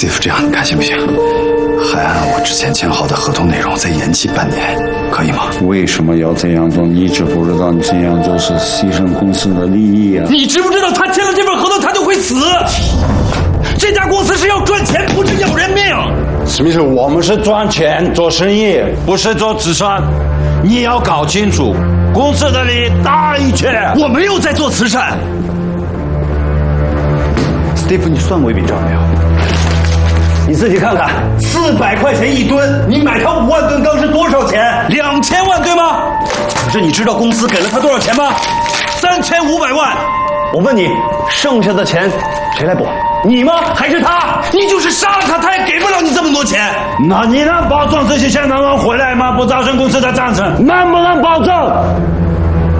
Steve， 这样你看行不行？还按我之前签好的合同内容再延期半年，可以吗？ 为什么要这样做？你知不知道你这样做是牺牲公司的利益啊？ 你知不知道他签了这份合同他就会死？这家公司是要赚钱，不是要人命。 史密斯，我们是赚钱做生意，不是做慈善。你要搞清楚，公司的利益大于一切。 我没有在做慈善。 Steve， 你算过一笔账没有？ 你自己看看，400块钱一吨，你买它5万吨钢是多少钱？2000万，对吗？可是你知道公司给了他多少钱吗？3500万。我问你，剩下的钱谁来补？你吗？还是他？你就是杀了他，他也给不了你这么多钱。 那你能保证这些钱能回来吗？不造成公司的战争，能不能保证？